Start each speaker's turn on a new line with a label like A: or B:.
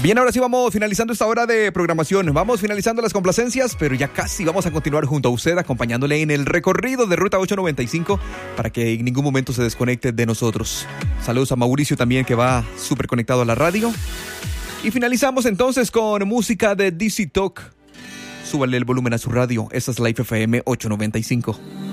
A: Bien, ahora sí vamos finalizando esta hora de programación. Vamos finalizando las complacencias, pero ya casi vamos a continuar junto a usted, acompañándole en el recorrido de Ruta 895 para que en ningún momento se desconecte de nosotros. Saludos a Mauricio también, que va súper conectado a la radio. Y finalizamos entonces con música de DC Talk. Súbale el volumen a su radio. Esta es Life FM 895.